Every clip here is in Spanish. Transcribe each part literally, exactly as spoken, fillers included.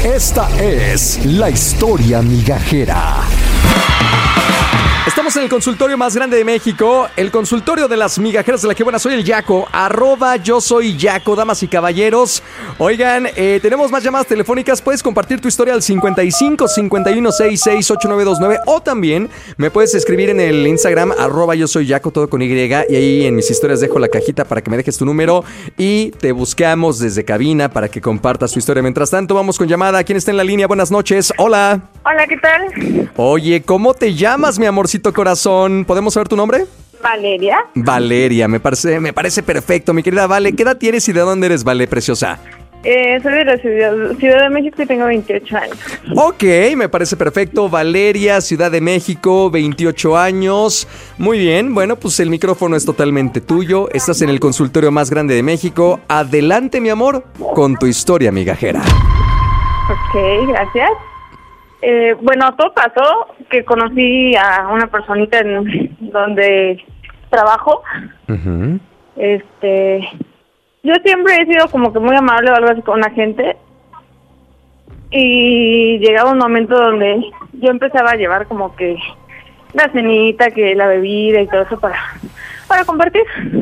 Esta es la historia migajera. Estamos en el consultorio más grande de México, el consultorio de las migajeras de la que buena. Soy el Yaco, arroba yo soy Yaco, damas y caballeros. Oigan, eh, tenemos más llamadas telefónicas. Puedes compartir tu historia al cincuenta y cinco, cincuenta y uno, sesenta y seis, ochenta y nueve veintinueve, o también me puedes escribir en el Instagram, arroba yo soy Yaco, todo con Y, y ahí en mis historias dejo la cajita para que me dejes tu número y te buscamos desde cabina para que compartas tu historia. Mientras tanto, vamos con llamada. ¿Quién está en la línea? Buenas noches. Hola. Hola, ¿qué tal? Oye, ¿cómo te llamas, mi amorcito corazón? ¿Podemos saber tu nombre? Valeria. Valeria, me parece, me parece perfecto, mi querida Vale. ¿Qué edad tienes y de dónde eres, Vale, preciosa? Eh, soy de la ciudad, ciudad de México y tengo veintiocho años. Ok, me parece perfecto. Valeria, Ciudad de México, veintiocho años. Muy bien, bueno, pues el micrófono es totalmente tuyo. Estás en el consultorio más grande de México. Adelante, mi amor, con tu historia migajera. Ok, gracias. Eh, bueno, todo pasó que conocí a una personita en donde trabajo. Uh-huh. Este, yo siempre he sido como que muy amable o algo así con la gente. Y llegaba un momento donde yo empezaba a llevar como que la cenita, que la bebida y todo eso para, para compartir.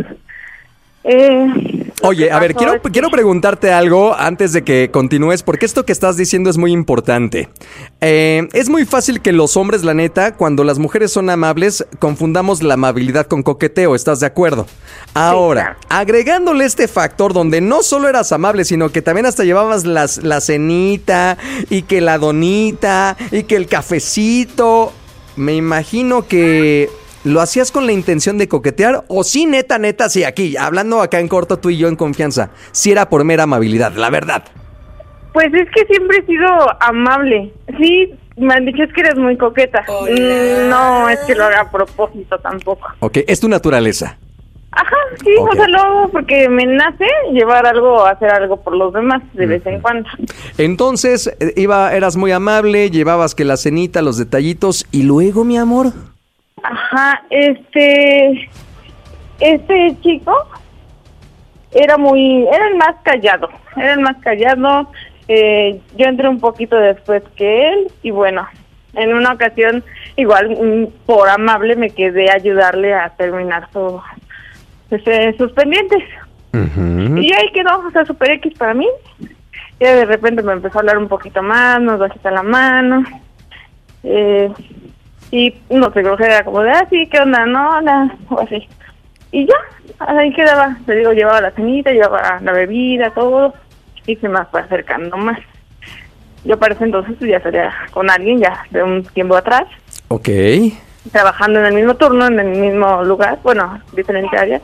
Eh, Oye, a ver, quiero, es que... quiero preguntarte algo antes de que continúes, porque esto que estás diciendo es muy importante. Eh, es muy fácil que los hombres, la neta, cuando las mujeres son amables, confundamos la amabilidad con coqueteo, ¿estás de acuerdo? Ahora, sí, claro. Agregándole este factor donde no solo eras amable, sino que también hasta llevabas las, la cenita, y que la donita, y que el cafecito, me imagino que... ¿Lo hacías con la intención de coquetear? O sí, neta, neta, sí, aquí, hablando acá en corto tú y yo en confianza, sí era por mera amabilidad, la verdad. Pues es que siempre he sido amable. Sí, me han dicho es que eres muy coqueta. Hola. No, es que lo haga a propósito tampoco. Ok, es tu naturaleza. Ajá, sí, okay. O sea, lo hago porque me nace llevar algo, hacer algo por los demás de vez en cuando. Entonces, iba, eras muy amable, llevabas que la cenita, los detallitos, y luego, mi amor... Ajá, este, este chico era muy, era el más callado, era el más callado, eh, yo entré un poquito después que él, y bueno, en una ocasión, igual, por amable, me quedé a ayudarle a terminar su, ese, sus pendientes, uh-huh. Y ahí quedó, o sea, super X para mí, y de repente me empezó a hablar un poquito más, nos bajita la mano, eh... Y no sé, creo que era como de, ah, sí, ¿qué onda? No, nada, o así. Y ya, ahí quedaba. Te digo, llevaba la cenita, llevaba la bebida, todo. Y se me fue acercando más. Yo para ese entonces ya salía con alguien, ya de un tiempo atrás. Ok. Trabajando en el mismo turno, en el mismo lugar. Bueno, diferente área.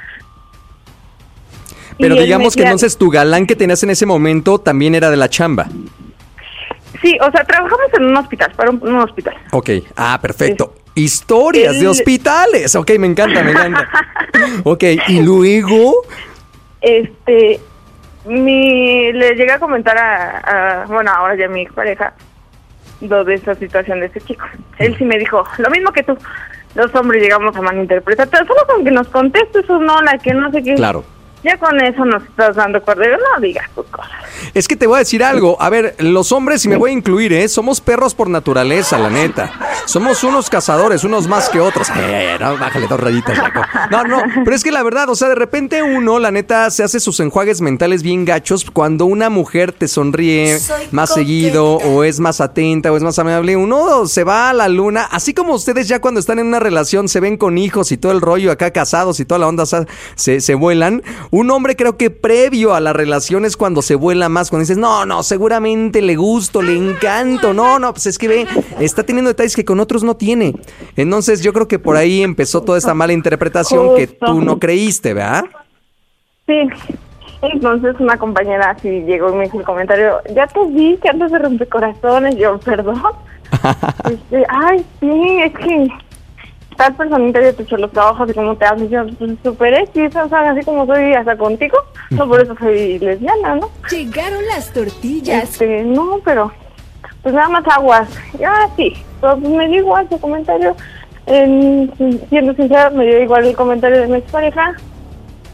Pero y digamos que entonces tu galán que tenías en ese momento también era de la chamba. Sí, o sea, trabajamos en un hospital, para un, un hospital. Ok, ah, perfecto. Sí. Historias el... de hospitales. Ok, me encanta, me encanta. Ok, ¿y luego? Este, mi, le llegué a comentar a, a, bueno, ahora ya mi pareja, lo de esa situación de ese chico. Él sí me dijo, lo mismo que tú, los hombres llegamos a malinterpretar, pero solo con que nos contestes un hola, que no sé qué. Claro. Ya con eso nos estás dando cordero, no digas tus cosas. Es que te voy a decir algo, a ver, los hombres, y me voy a incluir, ¿eh? Somos perros por naturaleza, la neta. Somos unos cazadores, unos más que otros. Eh, no, bájale dos rayitas, Jaco. No, no, pero es que la verdad, o sea, de repente uno, la neta, se hace sus enjuagues mentales bien gachos cuando una mujer te sonríe Soy más coqueta. seguido, o es más atenta, o es más amable. Uno se va a la luna, así como ustedes ya cuando están en una relación se ven con hijos y todo el rollo acá casados y toda la onda se, se vuelan. Un hombre creo que previo a la relación es cuando se vuela más, cuando dices, no, no, seguramente le gusto, le encanto, no, no, pues es que ve, está teniendo detalles que con otros no tiene. Entonces yo creo que por ahí empezó toda esta mala interpretación Justo. que tú no creíste, ¿verdad? Sí, entonces una compañera así llegó y me hizo el comentario, ya te vi que andas de rompecorazones, yo, perdón. este, ay, sí, es que... tal personita ya te echó los trabajos y cómo te hablas, yo pues, superé, sí, o sea, así como soy hasta contigo, no por eso soy lesbiana, ¿no? Llegaron las tortillas. Este, no, pero, pues nada más aguas, ya sí, pero pues me dio igual su comentario, eh, siendo sincera, me dio igual el comentario de mi expareja.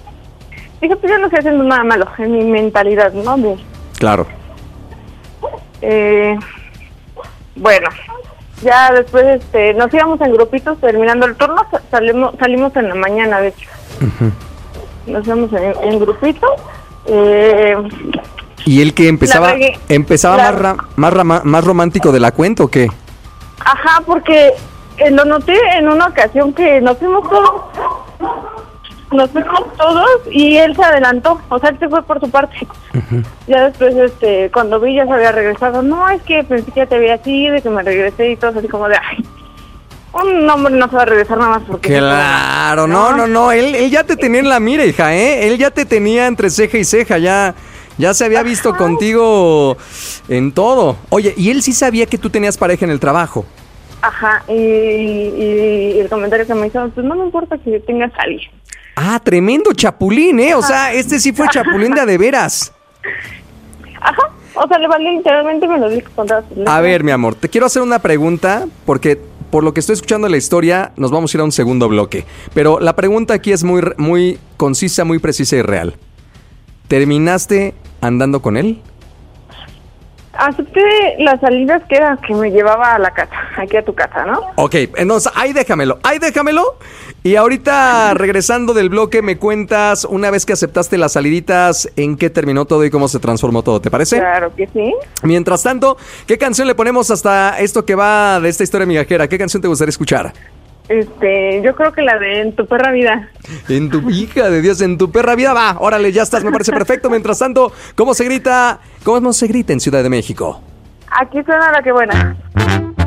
Dije, pues yo no estoy haciendo nada malo en mi mentalidad, ¿no? De, claro. Eh, bueno, ya después este, nos íbamos en grupitos terminando el turno, salimos, salimos en la mañana, de hecho. Uh-huh. Nos íbamos en, en grupitos. Eh, ¿Y él que empezaba regué, empezaba la, más, ra, más, ra, más romántico de la cuenta o qué? Ajá, porque eh, lo noté en una ocasión que nos fuimos todos, nos fuimos todos y él se adelantó, o sea, él se fue por su parte. Uh-huh. Ya después, este, cuando vi ya se había regresado, no, es que pensé que ya te había sido y que me regresé y todo, así como de, ay, un hombre no se va a regresar nada más porque... Claro, no, no, no, él, él ya te tenía en la mira, hija, ¿eh? Él ya te tenía entre ceja y ceja, ya... Ya se había visto Ajá. contigo en todo. Oye, ¿y él sí sabía que tú tenías pareja en el trabajo? Ajá, y, y, y el comentario que me hizo, pues no me importa que tengas a alguien. Ah, tremendo chapulín, ¿eh? O sea, este sí fue chapulín de a de veras. Ajá, o sea, le valió literalmente, me lo dijo con todas sus letras. A ver, mi amor, te quiero hacer una pregunta, porque por lo que estoy escuchando la historia, nos vamos a ir a un segundo bloque. Pero la pregunta aquí es muy, muy concisa, muy precisa y real. ¿Terminaste andando con él? Acepté las salidas que era que me llevaba a la casa, aquí a tu casa, ¿no? Ok, entonces ahí déjamelo, ahí déjamelo. Y ahorita regresando del bloque me cuentas, una vez que aceptaste las saliditas, en qué terminó todo y cómo se transformó todo, ¿te parece? Claro que sí. Mientras tanto, ¿qué canción le ponemos hasta esto que va de esta historia migajera? ¿Qué canción te gustaría escuchar? Este, yo creo que la de En tu perra vida. En tu hija de Dios, en tu perra vida, va, órale, ya estás, me parece perfecto. Mientras tanto, ¿cómo se grita? ¿Cómo se grita en Ciudad de México? Aquí suena la que buena.